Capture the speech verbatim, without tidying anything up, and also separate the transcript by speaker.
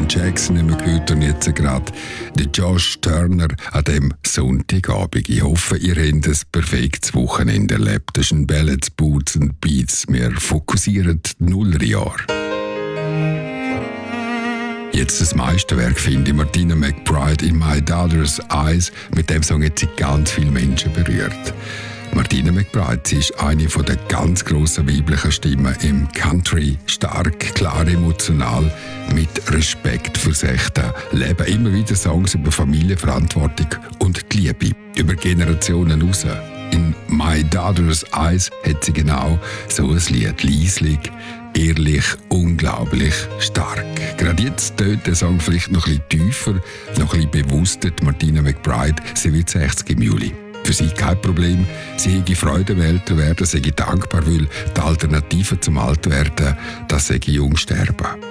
Speaker 1: Jackson haben wir gehört und jetzt gerade den Josh Turner an dem Sonntagabend. Ich hoffe, ihr habt ein perfektes Wochenende erlebt. Das sind Ballads, Boots und Beats. Wir fokussieren die Nullerjahre. Jetzt das Meisterwerk finde ich Martina McBride in My Daughter's Eyes. Mit dem Song hat sie ganz viele Menschen berührt. Martina McBride, sie ist eine der ganz grossen weiblichen Stimmen im Country. Stark, klar, emotional, mit Respekt fürs echte Leben. Immer wieder Songs über Familienverantwortung und die Liebe. Über Generationen raus. In My Daughter's Eyes hat sie genau so ein Lied. Leislich, ehrlich, unglaublich stark. Gerade jetzt tönt der Song vielleicht noch ein bisschen tiefer, noch ein bisschen bewusster. Martina McBride, sie wird sechzig im Juli. Für sie kein Problem. Sie hätte Freude am Älterwerden, sei dankbar, weil die Alternative zum Altwerden, das sei jung sterben.